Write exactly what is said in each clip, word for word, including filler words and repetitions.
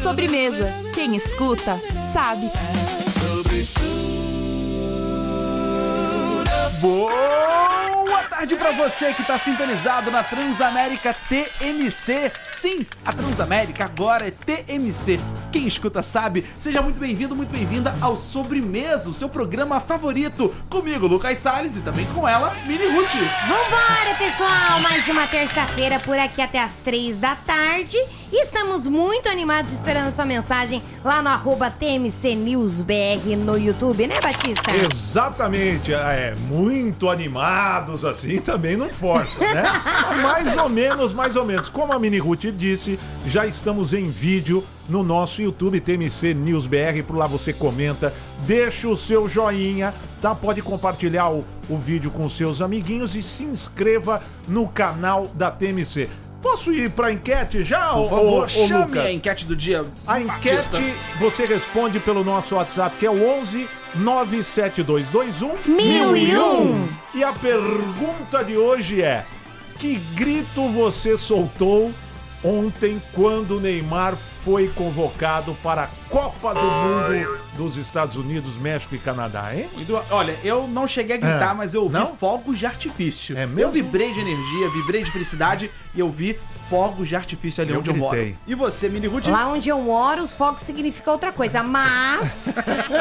Sobremesa. Quem escuta, sabe. Boa tarde pra você que tá sintonizado na Transamérica T M C. Sim, a Transamérica agora é T M C. Quem escuta sabe. Seja muito bem-vindo, muito bem-vinda ao Sobremesa, o seu programa favorito. Comigo, Lucas Salles, e também com ela, Mini Ruth. Vambora, pessoal! Mais uma terça-feira por aqui até as três da tarde. E estamos muito animados esperando sua mensagem lá no arroba T M C News B R no YouTube, né, Batista? Exatamente, é, muito animados assim, também não força, né? Mais ou menos, mais ou menos. Como a Mini Ruth disse, já estamos em vídeo no nosso YouTube T M C News B R, por lá você comenta, deixa o seu joinha, tá? Pode compartilhar o, o vídeo com seus amiguinhos e se inscreva no canal da T M C. Posso ir pra enquete já, Por favor, ô, ô, chame Lucas? a enquete do dia. A enquete você responde pelo nosso WhatsApp, que é o onze nove sete dois dois um Mil e um. E a pergunta de hoje é: que grito você soltou ontem quando o Neymar foi convocado para a Copa do Mundo dos Estados Unidos, México e Canadá, hein? Olha, eu não cheguei a gritar, É. mas eu ouvi Não? fogos de artifício. É mesmo? Eu vibrei de energia, vibrei de felicidade e eu vi fogos de artifício ali Eu onde eu gritei. moro. E você, Mini Ruth? Lá onde eu moro, os fogos significam outra coisa, mas...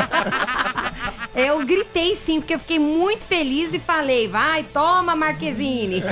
eu gritei sim, porque eu fiquei muito feliz e falei, vai, toma, Marquezine.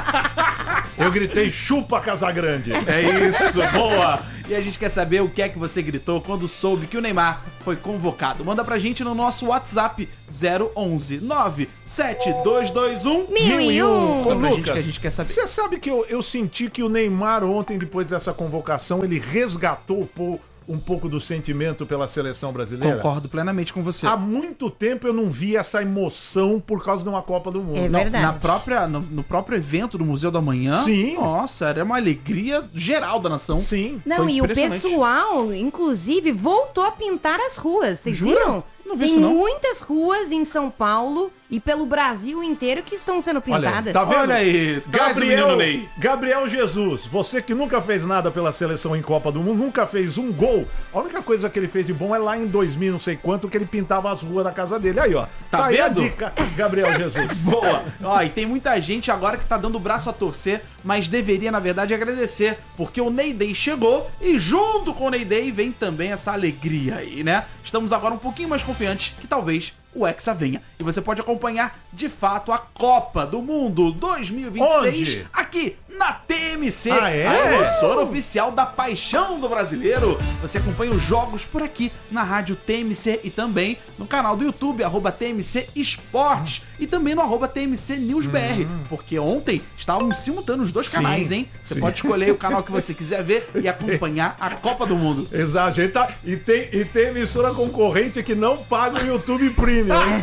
Eu gritei, chupa Casagrande. É isso, boa! E a gente quer saber o que é que você gritou quando soube que o Neymar foi convocado. Manda pra gente no nosso WhatsApp zero onze nove sete dois dois um Mil e um. Manda pra Ô, gente que a gente quer saber. Você sabe que eu, eu senti que o Neymar ontem, depois dessa convocação, ele resgatou pô, um pouco do sentimento pela seleção brasileira? Concordo plenamente com você. Há muito tempo eu não vi essa emoção por causa de uma Copa do Mundo. É Não, verdade. na própria, no, no próprio evento do Museu da Manhã, Sim. nossa, era uma alegria geral da nação. Sim. Não, Foi e o impressionante. pessoal, inclusive, voltou a pintar as ruas. Vocês Jura? viram? Não vi Tem isso, não. muitas ruas em São Paulo e pelo Brasil inteiro que estão sendo pintadas. tá vendo? Olha aí, traz o menino Gabriel, Ney. Gabriel Jesus, você que nunca fez nada pela seleção em Copa do Mundo, nunca fez um gol. A única coisa que ele fez de bom é lá em dois mil, não sei quanto, que ele pintava as ruas da casa dele. Aí, ó. Tá aí a vendo? dica, Gabriel Jesus. Boa! Ó, e tem muita gente agora que tá dando o braço a torcer, mas deveria, na verdade, agradecer, porque o Ney Day chegou e junto com o Ney Day vem também essa alegria aí, né? Estamos agora um pouquinho mais confiantes que talvez o Hexa venha. E você pode acompanhar, de fato, a Copa do Mundo dois mil e vinte e seis Onde? aqui na T M C, Ah, é? a emissora oficial da paixão do brasileiro. Você acompanha os jogos por aqui na rádio T M C e também no canal do YouTube, arroba T M C Esportes, e também no arroba T M C News B R, porque ontem estavam simultâneos os dois Sim, canais, hein? Você sim. pode escolher o canal que você quiser ver e acompanhar a Copa do Mundo. Exato, a gente tá, e, tem, e tem emissora concorrente que não paga o YouTube Premium, hein?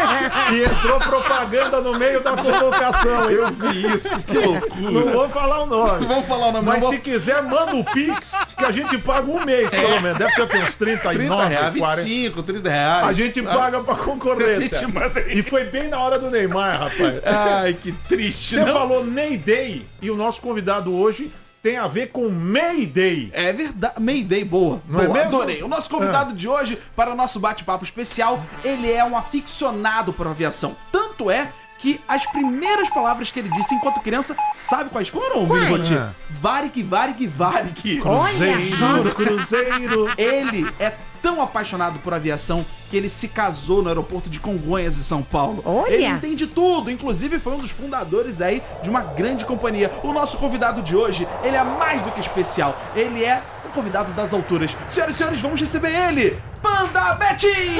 E entrou propaganda no meio da convocação, hein? Eu vi isso, que loucura. Não vou falar o nome. Vamos falar o nome, Mas não se vou- quiser, manda o Pix, que a gente paga um mês, pelo menos. Deve ser que uns trinta e trinta nove, reais, quarenta. vinte e cinco, trinta reais. A gente paga pra concorrência. A gente manda aí. E foi bem na hora do Neymar, rapaz. Ai, que triste, Você não? falou Ney Day e o nosso convidado hoje tem a ver com Mayday. É verdade. Mayday, boa. Não é boa, mesmo? adorei. O nosso convidado de hoje, para o nosso bate-papo especial, ele é um aficionado por aviação. Tanto é que as primeiras palavras que ele disse enquanto criança, sabe quais foram, Quais? Mini Ah. Varik, Varik, Varik. Olha só. Cruzeiro. Ele é tão apaixonado por aviação que ele se casou no aeroporto de Congonhas, em São Paulo. Olha! Ele entende tudo, inclusive foi um dos fundadores aí de uma grande companhia. O nosso convidado de hoje, ele é mais do que especial. Ele é um convidado das alturas. Senhoras e senhores, vamos receber ele, Panda Betinho!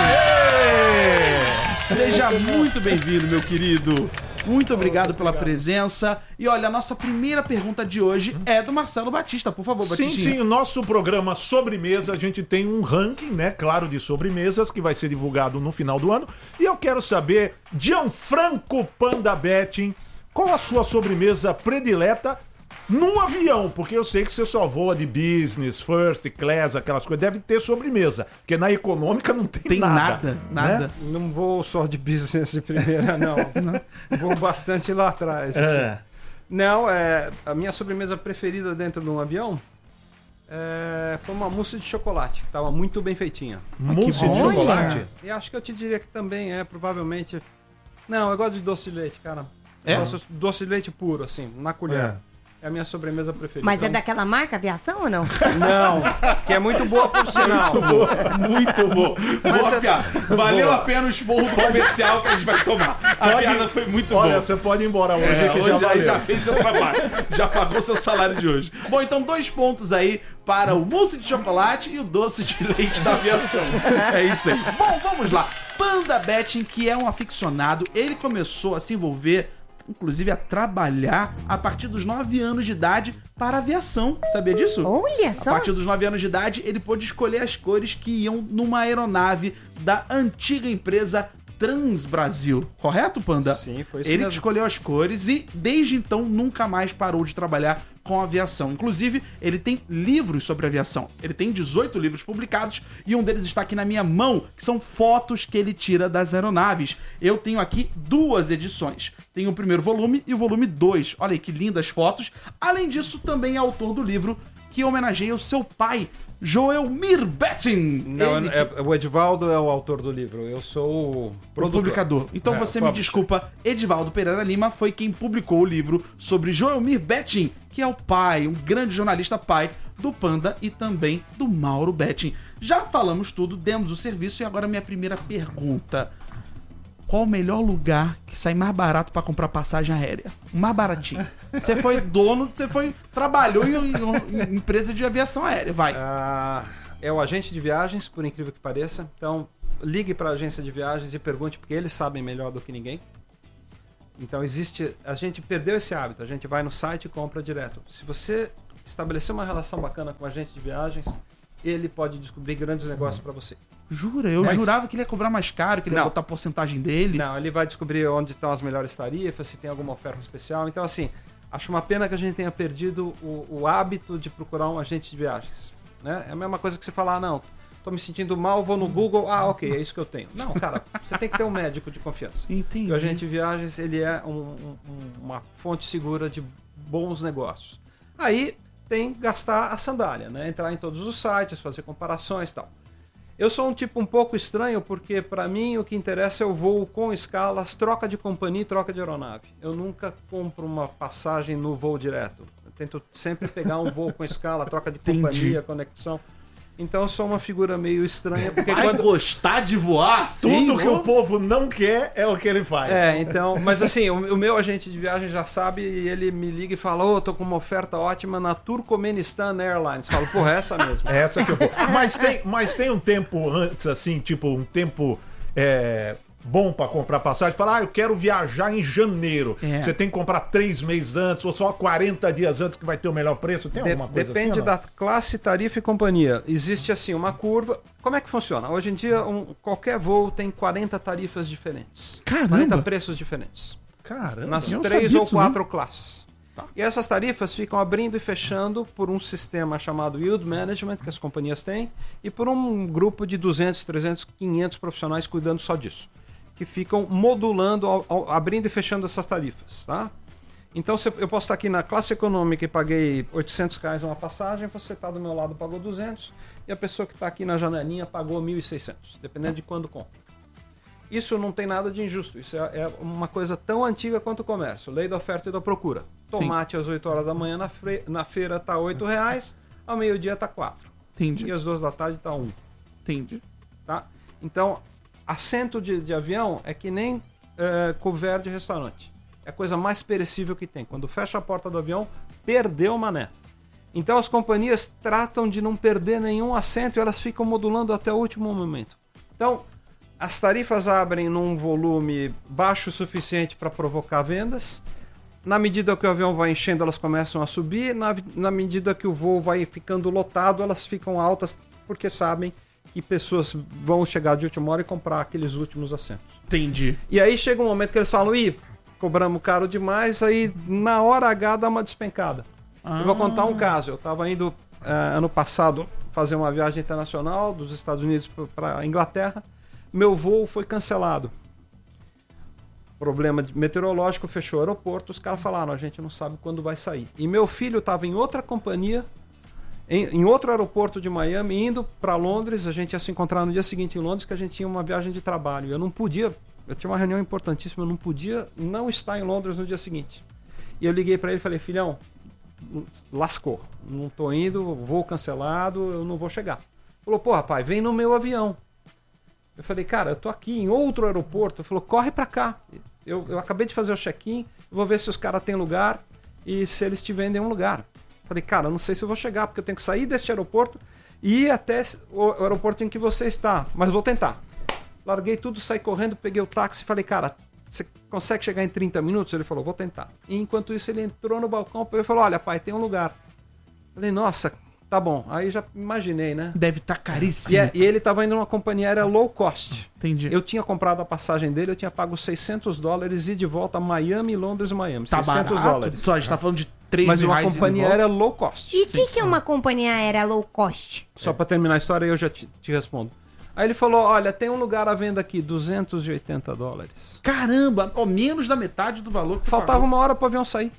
Seja muito bem-vindo, meu querido. Muito obrigado pela presença. E olha, a nossa primeira pergunta de hoje é do Marcelo Batista. Por favor, Sim, Batistinha. sim, o nosso programa Sobremesa, a gente tem um ranking, né, claro, de sobremesas que vai ser divulgado no final do ano. E eu quero saber, Gianfranco Panda Betting, qual a sua sobremesa predileta num avião? Porque eu sei que você só voa de business, first class, aquelas coisas. Deve ter sobremesa, porque na econômica não tem, Tem nada. nada, nada. né? Não vou só de business de primeira, não. Vou bastante lá atrás. assim. É. Não, é a minha sobremesa preferida dentro de um avião É, foi uma mousse de chocolate, que estava muito bem feitinha. Mousse de bom. chocolate? E acho que eu te diria que também é, provavelmente... Não, eu gosto de doce de leite, cara. É? Eu gosto de doce de leite puro, assim, na colher. É. É a minha sobremesa preferida. Mas é Então, daquela marca Aviação ou não? Não, que é muito boa por sinal. Muito bom. Boa é- piada. Valeu Boa. a pena o esporro comercial que a gente vai tomar. A Pode- piada foi muito Olha, boa. você pode ir embora hoje, É, que hoje já aí valeu. já fez seu trabalho. Já pagou seu salário de hoje. Bom, então dois pontos aí para o mousse de chocolate e o doce de leite da aviação. É isso aí. Bom, vamos lá. Panda Betting, que é um aficionado, ele começou a se envolver, inclusive a trabalhar, a partir dos nove anos de idade para a aviação. Sabia disso? Olha A só. partir dos nove anos de idade, ele pôde escolher as cores que iam numa aeronave da antiga empresa Transbrasil. Correto, Panda? Sim, foi isso Ele que mesmo. escolheu as cores e, desde então, nunca mais parou de trabalhar com aviação. Inclusive, ele tem livros sobre aviação. Ele tem dezoito livros publicados e um deles está aqui na minha mão, que são fotos que ele tira das aeronaves. Eu tenho aqui duas edições. Tem o primeiro volume e o volume dois. Olha aí que lindas fotos. Além disso, também é autor do livro que homenageia o seu pai, Joelmir Betting. Não, Ele é- é- o Edivaldo é o autor do livro. Eu sou o o produtor. publicador. Então É, você me publisher. desculpa, Edivaldo Pereira Lima foi quem publicou o livro sobre Joelmir Betting, que é o pai, um grande jornalista pai do Panda e também do Mauro Betting. Já falamos tudo, demos o serviço e agora minha primeira pergunta. Qual o melhor lugar que sai mais barato pra comprar passagem aérea? Mais baratinho. Você foi dono, você foi trabalhou em, em- em empresa de aviação aérea, vai. Ah, é o agente de viagens, por incrível que pareça. Então, ligue para a agência de viagens e pergunte, porque eles sabem melhor do que ninguém. Então, existe... A gente perdeu esse hábito. A gente vai no site e compra direto. Se você estabelecer uma relação bacana com o agente de viagens, ele pode descobrir grandes negócios para você. Jura? Eu Mas- jurava que ele ia cobrar mais caro, que ele ia Não. botar a porcentagem dele. Não, ele vai descobrir onde estão as melhores tarifas, se tem alguma oferta especial. Então, assim, acho uma pena que a gente tenha perdido o, o hábito de procurar um agente de viagens. Né? É a mesma coisa que você falar, ah, não, tô me sentindo mal, vou no Google, ah, ok, é isso que eu tenho. Não, cara, você tem que ter um médico de confiança. Entendi. E o agente de viagens, ele é um- um- um- uma fonte segura de bons negócios. Aí tem gastar a sandália, né? Entrar em todos os sites, fazer comparações e tal. Eu sou um tipo um pouco estranho porque, para mim, o que interessa é o voo com escalas, troca de companhia e troca de aeronave. Eu nunca compro uma passagem no voo direto. Eu tento sempre pegar um voo com escala, troca de Entendi. companhia, conexão. Então eu sou uma figura meio estranha, porque Vai quando... gostar de voar assim? Tudo que ô? o povo não quer é o que ele faz. É, então, mas assim, o, o meu agente de viagem já sabe e ele me liga e fala, ô, tô com uma oferta ótima na Turcomenistan Airlines. Falo, porra, é essa mesmo. É essa que eu vou. Mas tem, mas tem um tempo antes, assim, tipo, um tempo é, bom pra comprar passagem. Falar, ah, eu quero viajar em janeiro. É. Você tem que comprar três meses antes ou só quarenta dias antes que vai ter o melhor preço? Tem De- alguma coisa depende assim? ou da não? classe, tarifa e companhia. Existe assim uma curva. Como é que funciona? Hoje em dia, um- qualquer voo tem quarenta tarifas diferentes. Caramba! quarenta preços diferentes. Caramba. Nas eu não três sabia ou disso, quatro classes. E essas tarifas ficam abrindo e fechando por um sistema chamado Yield Management, que as companhias têm, e por um grupo de duzentos, trezentos, quinhentos profissionais cuidando só disso, que ficam modulando, ao- ao- abrindo e fechando essas tarifas, tá? Então, se eu posso estar aqui na classe econômica e paguei oitocentos reais uma passagem, você está do meu lado pagou duzentos, e a pessoa que está aqui na janelinha pagou mil e seiscentos, dependendo de quando compra. Isso não tem nada de injusto, isso é, é uma coisa tão antiga quanto o comércio, lei da oferta e da procura. Tomate às oito horas da manhã na, fre- na feira está oito reais, ao meio-dia está quatro. Entendi, E às duas da tarde está um. entendi. Tá? Então, assento de, de avião é que nem é, couvert de restaurante. É a coisa mais perecível que tem. Quando fecha a porta do avião, perdeu o mané. Então as companhias tratam de não perder nenhum assento e elas ficam modulando até o último momento. Então, as tarifas abrem num volume baixo o suficiente para provocar vendas. Na medida que o avião vai enchendo, elas começam a subir. Na, na medida que o voo vai ficando lotado, elas ficam altas porque sabem que pessoas vão chegar de última hora e comprar aqueles últimos assentos. Entendi. E aí chega um momento que eles falam, ih, cobramos caro demais, aí na hora H dá uma despencada. Eu vou contar um caso. Eu estava indo eh, ano passado fazer uma viagem internacional dos Estados Unidos para a Inglaterra. Meu voo foi cancelado. Problema de- meteorológico, fechou o aeroporto. Os caras falaram, a gente não sabe quando vai sair. E meu filho estava em outra companhia. em, em outro aeroporto de Miami, indo para Londres. A gente ia se encontrar no dia seguinte em Londres, que a gente tinha uma viagem de trabalho. Eu não podia, eu tinha uma reunião importantíssima, eu não podia não estar em Londres no dia seguinte. E eu liguei para ele e falei, filhão, lascou, não tô indo, voo cancelado, eu não vou chegar. Ele falou, pô, rapaz, vem no meu avião. Eu falei, cara, eu tô aqui em outro aeroporto. Ele falou, corre para cá. Eu, eu acabei de fazer o check-in, vou ver se os caras têm lugar e se eles te vendem um lugar. Falei, cara, eu não sei se eu vou chegar, porque eu tenho que sair deste aeroporto e ir até o aeroporto em que você está, mas vou tentar. Larguei tudo, saí correndo, peguei o táxi e falei, cara, você consegue chegar em trinta minutos? Ele falou, vou tentar. E enquanto isso ele entrou no balcão e falou, olha pai, tem um lugar. Falei, nossa, tá bom. Aí já imaginei, né? Deve estar tá caríssimo. E, é, e ele tava indo numa companhia aérea low cost. Entendi. Eu tinha comprado a passagem dele, eu tinha pago seiscentos dólares e de volta a Miami, Londres e Miami. Tá seiscentos barato. dólares. Só a gente tá falando de três Mas mil uma reais companhia aérea low cost. E o que, que é uma companhia aérea low cost? Só pra terminar a história eu já te, te respondo. Aí ele falou, olha, tem um lugar à venda aqui, duzentos e oitenta dólares. Caramba, ó, menos da metade do valor que você Faltava pagou. uma hora pro avião sair.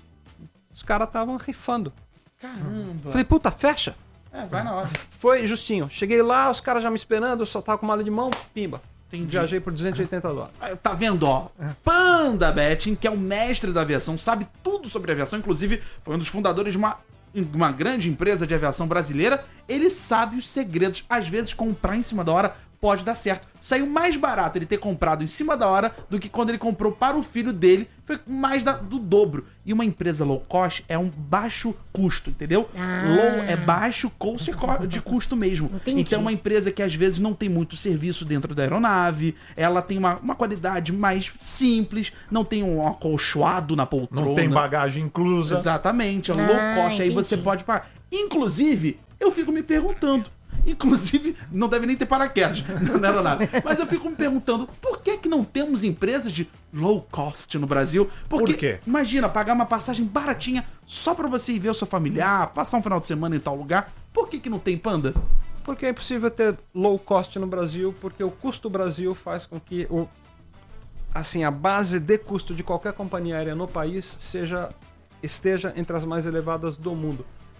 Os caras estavam rifando. Caramba. Falei, puta, fecha. É, vai na hora. Foi justinho. Cheguei lá, os caras já me esperando, eu só tava com mala de mão, pimba. Entendi. Viajei por duzentos e oitenta dólares. Tá vendo, ó? Panda Betting, que é o mestre da aviação, sabe tudo sobre aviação, inclusive foi um dos fundadores de uma, uma grande empresa de aviação brasileira. Ele sabe os segredos. Às vezes, comprar em cima da hora pode dar certo. Saiu mais barato ele ter comprado em cima da hora do que quando ele comprou para o filho dele. Foi mais da, do dobro. E uma empresa low cost é um baixo custo, entendeu? Ah. Low é baixo custo de custo mesmo. Entendi. Então é uma empresa que às vezes não tem muito serviço dentro da aeronave, ela tem uma, uma qualidade mais simples, não tem um acolchoado na poltrona. Não tem bagagem inclusa. Exatamente, é um Ah, low cost, aí entendi. você pode pagar. Inclusive, eu fico me perguntando, inclusive, não deve nem ter paraquedas na aeronave, mas eu fico me perguntando, por que que não temos empresas de low cost no Brasil? Porque, Por quê? imagina, pagar uma passagem baratinha só pra você ir ver o seu familiar, passar um final de semana em tal lugar, por que que não tem, Panda? Porque é impossível ter low cost no Brasil, porque o custo do Brasil faz com que o, assim, a base de custo de qualquer companhia aérea no país seja, esteja entre as mais elevadas do mundo.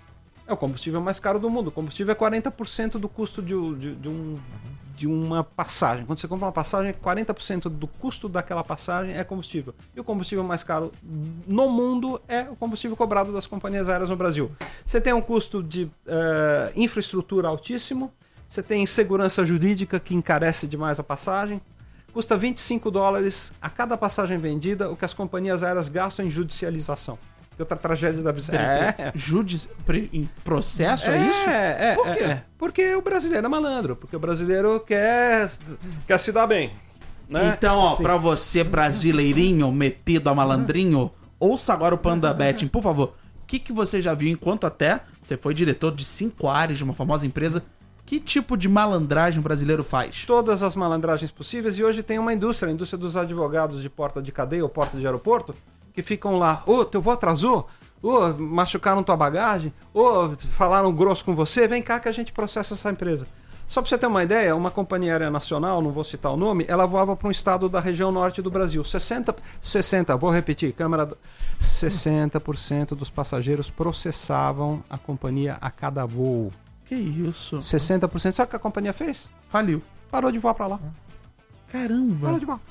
É o combustível mais caro do mundo. O combustível é quarenta por cento do custo de, de, de, um, de uma passagem. Quando você compra uma passagem, quarenta por cento do custo daquela passagem é combustível. E o combustível mais caro no mundo é o combustível cobrado das companhias aéreas no Brasil. Você tem um custo de uh, infraestrutura altíssimo, você tem segurança jurídica que encarece demais a passagem, custa vinte e cinco dólares a cada passagem vendida, o que as companhias aéreas gastam em judicialização. Outra tragédia da vida. É. Judici... Pre... em processo, é, isso? É, é. Por quê? É, é. Porque o brasileiro é malandro. Porque o brasileiro quer, quer se dar bem. Né? Então, ó, Sim. pra você brasileirinho, metido a malandrinho, ouça agora o Panda Betting, por favor. O que, que você já viu enquanto até você foi diretor de cinco áreas de uma famosa empresa? Que tipo de malandragem o brasileiro faz? Todas as malandragens possíveis. E hoje tem uma indústria, a indústria dos advogados de porta de cadeia ou porta de aeroporto, que ficam lá, ô, oh, teu voo atrasou? Ô, oh, machucaram tua bagagem? Ô, oh, falaram grosso com você? Vem cá que a gente processa essa empresa. Só pra você ter uma ideia, uma companhia aérea nacional, não vou citar o nome, ela voava para um estado da região norte do Brasil. sessenta, sessenta, vou repetir, câmera, sessenta por cento dos passageiros processavam a companhia a cada voo. Que isso? sessenta por cento. Sabe o que a companhia fez? Faliu. Parou de voar para lá. Caramba. Parou de voar.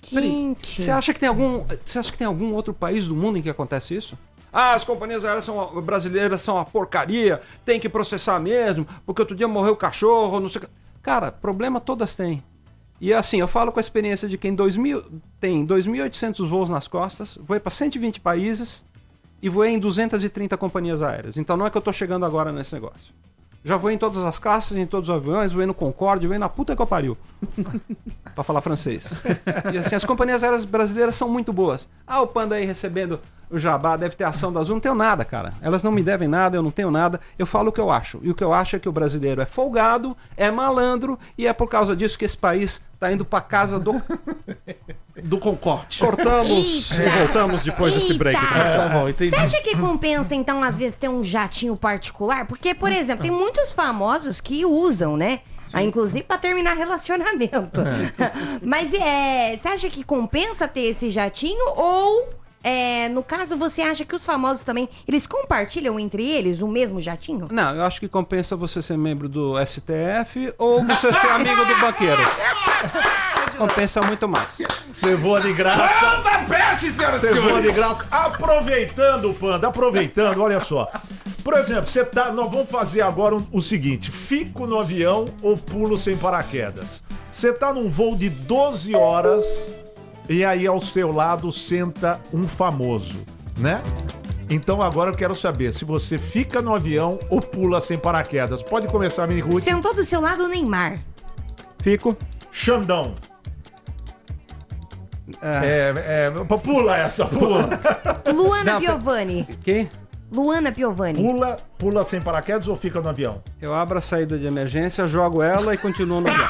Gente. Você acha que tem algum, você acha que tem algum outro país do mundo em que acontece isso? Ah, as companhias aéreas são, brasileiras são uma porcaria, tem que processar mesmo, porque outro dia morreu o cachorro, não sei o que. Cara, problema todas têm. E assim, eu falo com a experiência de quem dois mil, tem dois mil e oitocentos voos nas costas, voei para cento e vinte países e voei em duzentas e trinta companhias aéreas. Então não é que eu tô chegando agora nesse negócio. Já voei em todas as classes, em todos os aviões, voei no Concorde, voei na puta que eu pariu. Pra falar francês. E assim, as companhias aéreas brasileiras são muito boas. Ah, o Panda aí recebendo o jabá, deve ter ação da Azul. Não tenho nada, cara. Elas não me devem nada, eu não tenho nada. Eu falo o que eu acho. E o que eu acho é que o brasileiro é folgado, é malandro, e é por causa disso que esse país tá indo pra casa do... Do Concorde. Cortamos Eita. e voltamos depois desse break. Eita. comercial. Tá bom, entendi. Você acha que compensa, então, às vezes, ter um jatinho particular? Porque, por exemplo, tem muitos famosos que usam, né? Ah, inclusive pra terminar relacionamento. Mas é, você acha que compensa ter esse jatinho ou É, no caso, você acha que os famosos também, eles compartilham entre eles o mesmo jatinho? Não, eu acho que compensa você ser membro do S T F ou você ser amigo do banqueiro. Compensa muito mais. Você voa de graça. Panda Pet, senhoras e Você voa de senhores! graça. Aproveitando, Panda, aproveitando, olha só. Por exemplo, você tá. Nós vamos fazer agora o, o seguinte: fico no avião ou pulo sem paraquedas. Você tá num voo de doze horas e aí ao seu lado senta um famoso, né? Então agora eu quero saber se você fica no avião ou pula sem paraquedas. Pode começar, Mini Ruth. Sentou do seu lado o Neymar. Fico. Xandão. É. É, é, pula essa, pula. Luana Não, Piovani. Quem? Luana Piovani. Pula, pula sem paraquedas ou fica no avião? Eu abro a saída de emergência, jogo ela e continuo no avião.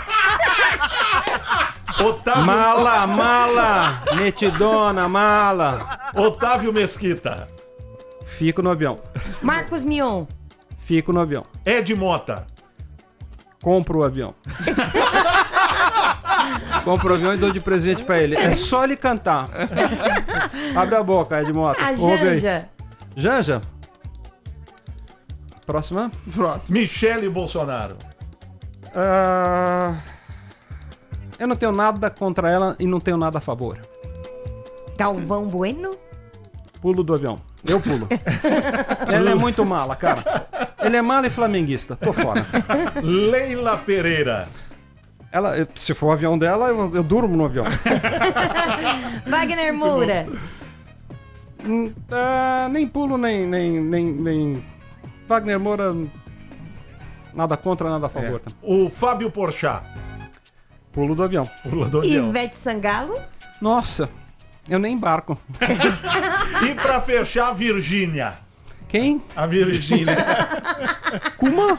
Otávio, Mala, mala! Metidona, mala! Otávio Mesquita. Fico no avião. Marcos Mion. Fico no avião. Ed Mota. Compro o avião. Compro o avião e dou de presente pra ele. É só ele cantar. Abre a boca, Ed Mota. A Ouve aí. Janja. Janja? Próxima? Próximo. Michele Bolsonaro. Ah, eu não tenho nada contra ela e não tenho nada a favor. Galvão Bueno. Pulo do avião. Eu pulo. Ela é muito mala, cara. Ele é mala e flamenguista. Tô fora. Leila Pereira. Ela, se for o avião dela, eu, eu durmo no avião. Wagner Moura. Hum, ah, nem pulo, nem, nem, nem, nem... Wagner Moura, nada contra, nada a favor. Tá? O Fábio Porchat. Pulo do avião. Pula do avião. Ivete Sangalo. Nossa, eu nem embarco. E pra fechar, Virgínia. Quem? A Virgínia. Kuma?